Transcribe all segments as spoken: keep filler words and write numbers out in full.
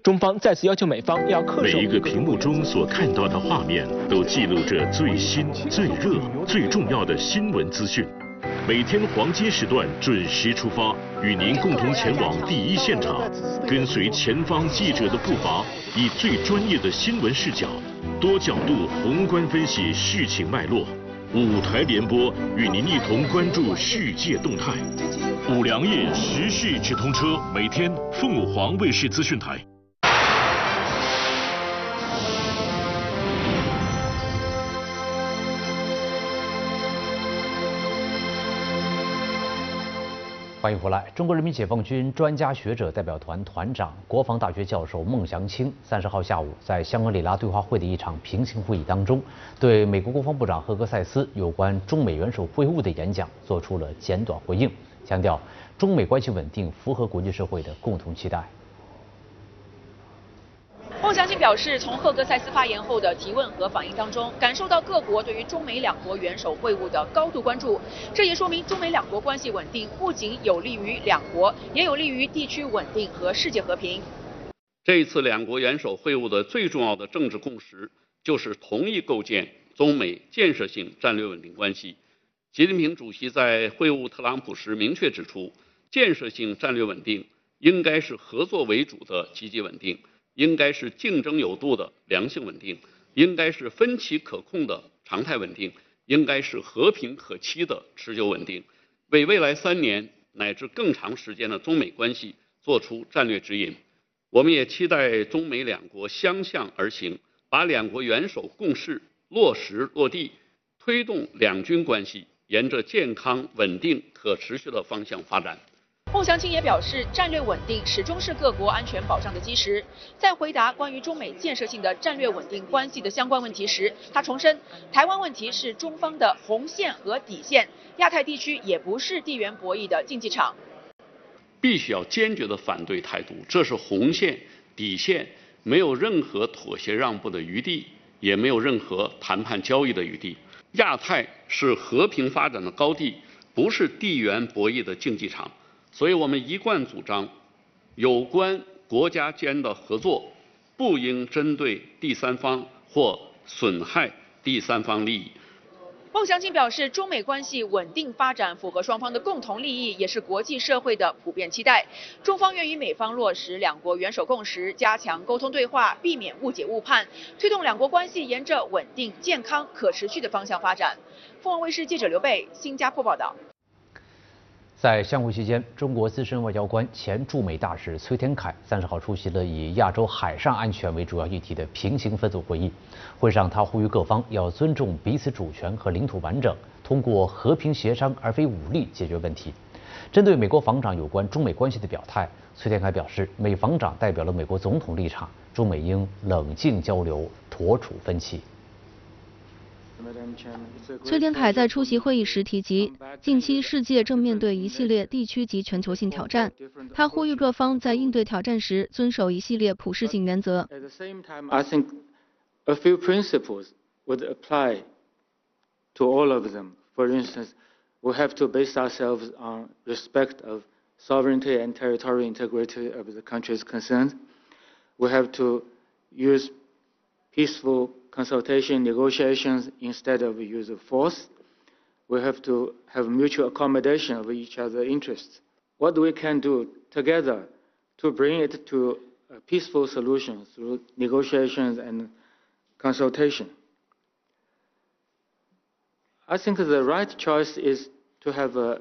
中方再次要求美方要恪守。 每一个屏幕中所看到的画面，都记录着最新、最热、最重要的新闻资讯。每天黄金时段准时出发，与您共同前往第一现场，跟随前方记者的步伐，以最专业的新闻视角，多角度宏观分析事情脉络。五台联播与您一同关注世界动态。五粮液时事直通车，每天凤凰卫视资讯台。 欢迎回来。中国人民解放军专家学者代表团团长、国防大学教授孟祥青三十号下午在香格里拉对话会的一场平行会议当中，对美国国防部长赫格塞斯有关中美元首会晤的演讲做出了简短回应，强调中美关系稳定符合国际社会的共同期待。 孟祥青表示，从赫格塞斯发言后的提问和反应当中，感受到各国对于中美两国元首会晤的高度关注。这也说明中美两国关系稳定不仅有利于两国，也有利于地区稳定和世界和平。 这一次两国元首会晤的最重要的政治共识，就是同意构建中美建设性战略稳定关系。习近平主席在会晤特朗普时明确指出，建设性战略稳定应该是合作为主的积极稳定。应该是竞争有度的良性稳定，应该是分歧可控的常态稳定，应该是和平可期的持久稳定，为未来三年乃至更长时间的中美关系做出战略指引。我们也期待中美两国相向而行，把两国元首共识落实落地，推动两军关系沿着健康、稳定、可持续的方向发展。 孟祥青也表示，战略稳定始终是各国安全保障的基石。在回答关于中美建设性的战略稳定关系的相关问题时，他重申，台湾问题是中方的红线和底线，亚太地区也不是地缘博弈的竞技场。 必须要坚决地反对台独，这是红线、底线，没有任何妥协让步的余地，也没有任何谈判交易的余地。亚太是和平发展的高地，不是地缘博弈的竞技场。所以我们一贯主张，有关国家间的合作不应针对第三方或损害第三方利益。 孟祥青表示，中美关系稳定发展符合双方的共同利益，也是国际社会的普遍期待。中方愿与美方落实两国元首共识，加强沟通对话，避免误解误判，推动两国关系沿着稳定、健康、可持续的方向发展。凤凰卫视记者刘贝，新加坡报道。 在相会期间，中国资深外交官、前驻美大使崔天凯三十号出席了以亚洲海上安全为主要议题的平行分组会议。会上，他呼吁各方要尊重彼此主权和领土完整，通过和平协商而非武力解决问题。针对美国防长有关中美关系的表态，崔天凯表示，美防长代表了美国总统立场，中美应冷静交流，妥处分歧。 崔天凯在出席会议时提及，近期世界正面对一系列地区及全球性挑战，他呼吁各方在应对挑战时遵守一系列普世性原则。 At the same time, I think a few principles would apply to all of them. For instance, we have to base ourselves on respect of sovereignty and territorial integrity of the countries concerned. We have to use peaceful consultation, negotiations instead of use of force. We have to have mutual accommodation of each other's interests. What we can do together to bring it to a peaceful solution through negotiations and consultation. I think the right choice is to have a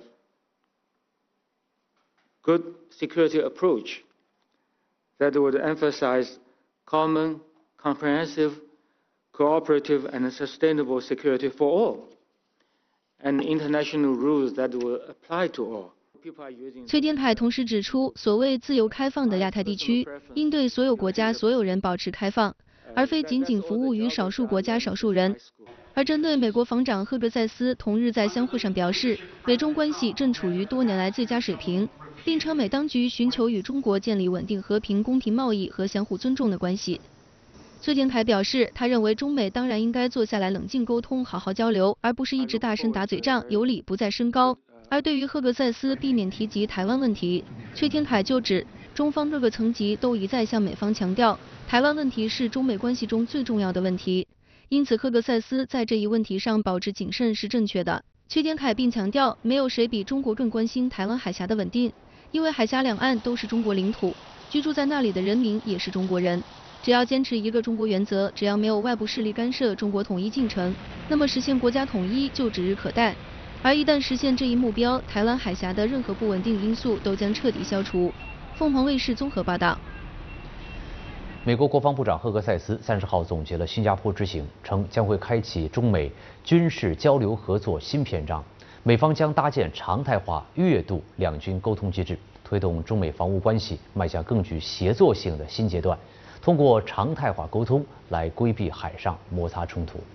good security approach that would emphasize common, comprehensive, cooperative and sustainable security for all, and international rules that will apply to all. 崔天凯同时指出，所谓自由开放的亚太地区，应对所有国家、所有人保持开放，而非仅仅服务于少数国家、少数人。而针对美国防长赫格塞斯同日在相会上表示，美中关系正处于多年来最佳水平，并称美当局寻求与中国建立稳定、和平、公平贸易和相互尊重的关系。崔天凯表示，他认为中美当然应该坐下来冷静沟通，好好交流，而不是一直大声打嘴仗，有理不在声高。而对于赫格塞斯避免提及台湾问题，崔天凯就指， 中方各个层级都一再向美方强调，台湾问题是中美关系中最重要的问题，因此赫格塞斯在这一问题上保持谨慎是正确的。崔天凯并强调，没有谁比中国更关心台湾海峡的稳定，因为海峡两岸都是中国领土，居住在那里的人民也是中国人。只要坚持一个中国原则，只要没有外部势力干涉中国统一进程，那么实现国家统一就指日可待。而一旦实现这一目标，台湾海峡的任何不稳定因素都将彻底消除。凤凰卫视综合报道。 美国国防部长赫格塞斯三十号总结了新加坡之行，称将会开启中美军事交流合作新篇章，美方将搭建常态化月度两军沟通机制，推动中美防务关系迈向更具协作性的新阶段，通过常态化沟通来规避海上摩擦冲突。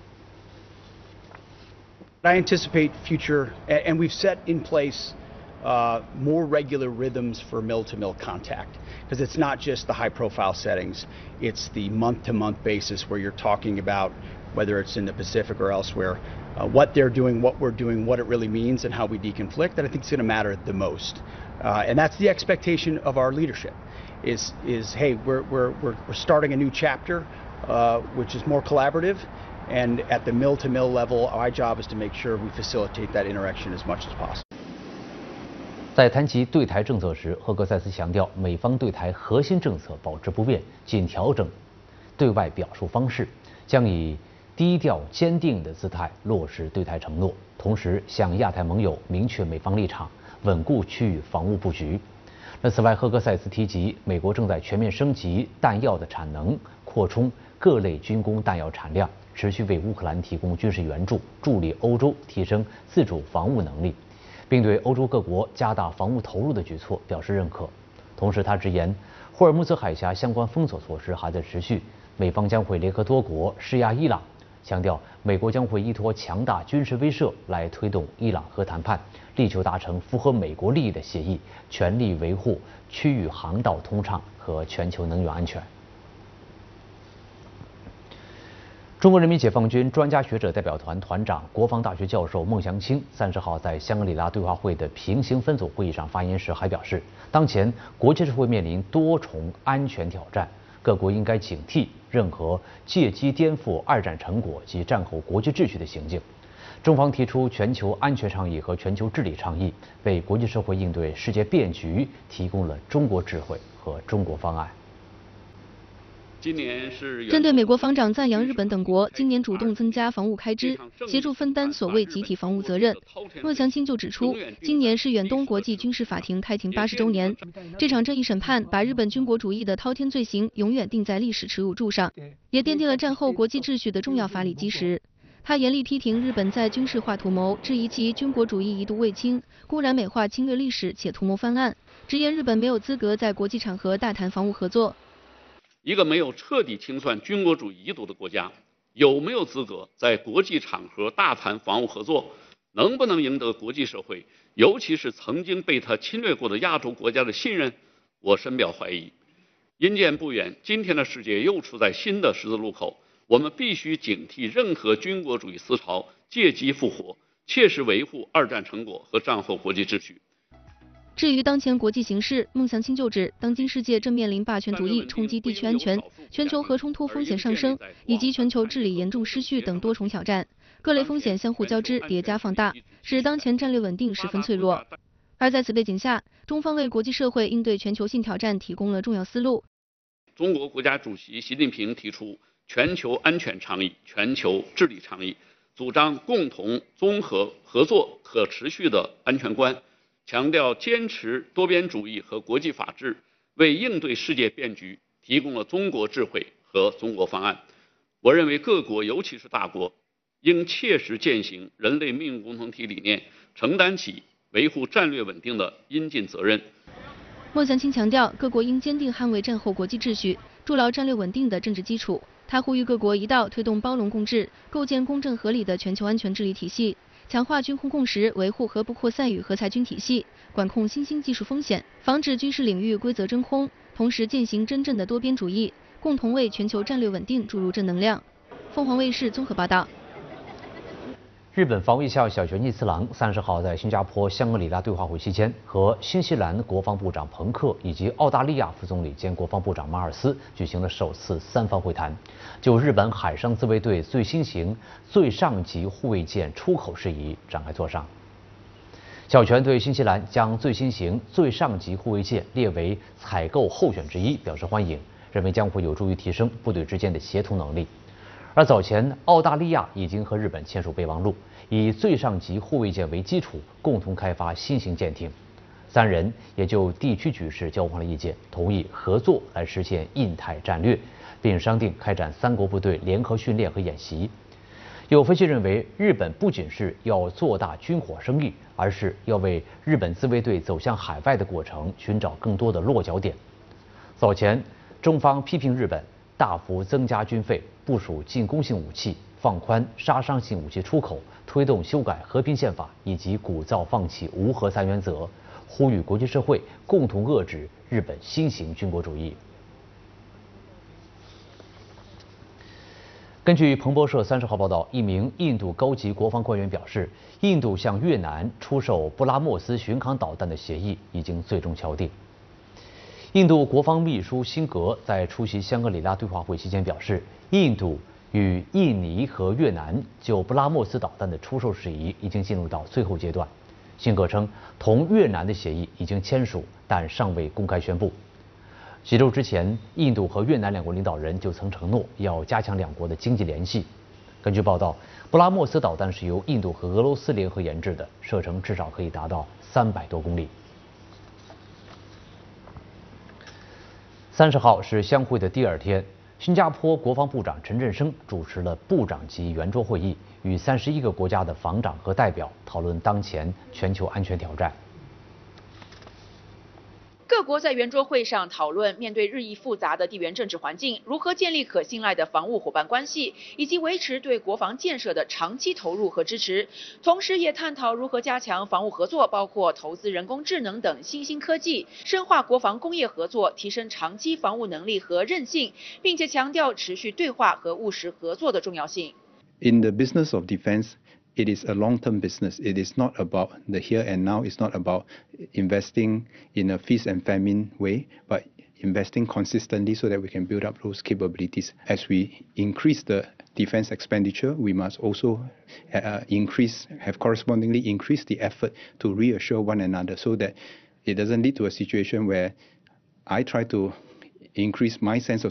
I anticipate future, and we've set in place uh, more regular rhythms for mill-to-mill contact, because it's not just the high-profile settings, it's the month-to-month basis where you're talking about, whether it's in the Pacific or elsewhere, uh, what they're doing, what we're doing, what it really means, and how we deconflict. That I think is going to matter the most, uh, and that's the expectation of our leadership. Is is hey, we're we're we're, we're starting a new chapter, uh, which is more collaborative. And at the mill-to-mill level, our job is to make sure we facilitate that interaction as much as possible. 在谈及对台政策时，赫格塞斯强调，美方对台核心政策保持不变，仅调整对外表述方式，将以低调坚定的姿态落实对台承诺，同时向亚太盟友明确美方立场，稳固区域防务布局。那此外，赫格塞斯提及，美国正在全面升级弹药的产能，扩充各类军工弹药产量，持续为乌克兰提供军事援助，助力欧洲提升自主防务能力，并对欧洲各国加大防务投入的举措表示认可。同时，他直言，霍尔木兹海峡相关封锁措施还在持续，美方将会联合多国施压伊朗，强调美国将会依托强大军事威慑来推动伊朗核谈判，力求达成符合美国利益的协议，全力维护区域航道通畅和全球能源安全。中国人民解放军专家学者代表团团长、国防大学教授孟祥青三十号在香格里拉对话会的平行分组会议上发言时还表示，当前国际社会面临多重安全挑战，各国应该警惕任何借机颠覆二战成果及战后国际秩序的行径。中方提出全球安全倡议和全球治理倡议，为国际社会应对世界变局提供了中国智慧和中国方案。 今年是针对美国防长赞扬日本等国今年主动增加防务开支，协助分担所谓集体防务责任，孟祥青就指出，今年是远东国际军事法庭开庭八十周年，这场正义审判把日本军国主义的滔天罪行永远钉在历史耻辱柱上，也奠定了战后国际秩序的重要法理基石。他严厉批评日本在军事化图谋，质疑其军国主义一度未清，公然美化侵略历史且图谋翻案，直言日本没有资格在国际场合大谈防务合作。 一个没有彻底清算军国主义遗毒的国家，有没有资格在国际场合大谈防务合作？能不能赢得国际社会，尤其是曾经被他侵略过的亚洲国家的信任？我深表怀疑。因见不远，今天的世界又处在新的十字路口，我们必须警惕任何军国主义思潮借机复活，切实维护二战成果和战后国际秩序。 至于当前国际形势，孟祥青就指，当今世界正面临霸权主义冲击地区安全、全球核冲突风险上升以及全球治理严重失序等多重挑战，各类风险相互交织、叠加放大，使当前战略稳定十分脆弱。而在此背景下，中方为国际社会应对全球性挑战提供了重要思路。 中国国家主席习近平提出全球安全倡议、全球治理倡议，主张共同、综合、合作、可持续的安全观。强调坚持多边主义和国际法治，为应对世界变局提供了中国智慧和中国方案。我认为各国，尤其是大国，应切实践行人类命运共同体理念，承担起维护战略稳定的应尽责任。 孟祥青强调，各国应坚定捍卫战后国际秩序，筑牢战略稳定的政治基础。他呼吁各国一道推动包容共治，构建公正合理的全球安全治理体系。强化军控共识，维护核不扩散与核裁军体系，管控新兴技术风险，防止军事领域规则真空，同时践行真正的多边主义，共同为全球战略稳定注入正能量。凤凰卫视综合报道。 日本防卫相小泉义次郎三十号在新加坡香格里拉对话会期间，和新西兰国防部长彭克以及澳大利亚副总理兼国防部长马尔斯举行了首次三方会谈，就日本海上自卫队最新型最上级护卫舰出口事宜展开磋商。小泉对新西兰将最新型最上级护卫舰列为采购候选之一表示欢迎，认为将会有助于提升部队之间的协同能力。而早前，澳大利亚已经和日本签署备忘录，以最上级护卫舰为基础，共同开发新型舰艇。三人也就地区局势交换了意见，同意合作来实现印太战略，并商定开展三国部队联合训练和演习。有分析认为，日本不仅是要做大军火生意，而是要为日本自卫队走向海外的过程寻找更多的落脚点。早前，中方批评日本大幅增加军费，部署进攻性武器，放宽杀伤性武器出口，推动修改和平宪法，以及鼓噪放弃无核三原则，呼吁国际社会共同遏制日本新型军国主义。根据彭博社三十号报道，一名印度高级国防官员表示，印度向越南出售布拉莫斯巡航导弹的协议已经最终敲定。印度国防秘书辛格在出席香格里拉对话会期间表示，印度与印尼和越南就布拉莫斯导弹的出售事宜已经进入到最后阶段。辛格称，同越南的协议已经签署，但尚未公开宣布。几周之前，印度和越南两国领导人就曾承诺要加强两国的经济联系。根据报道，布拉莫斯导弹是由印度和俄罗斯联合研制的，射程至少可以达到三百多公里。三十号是相会的第二天，新加坡国防部长陈振声主持了部长级圆桌会议，与三十一个国家的防长和代表讨论当前全球安全挑战。 各国在圆桌会上讨论面对日益复杂的地缘政治环境，如何建立可信赖的防务伙伴关系，以及维持对国防建设的长期投入和支持。同时，也探讨如何加强防务合作，包括投资人工智能等新兴科技，深化国防工业合作，提升长期防务能力和韧性，并且强调持续对话和务实合作的重要性。 In the business of defense, it is a long-term business. It is not about the here and now. It's not about investing in a feast and famine way, but investing consistently so that we can build up those capabilities. As we increase the defense expenditure, we must also uh, increase, have correspondingly increased the effort to reassure one another so that it doesn't lead to a situation where I try to increase my sense of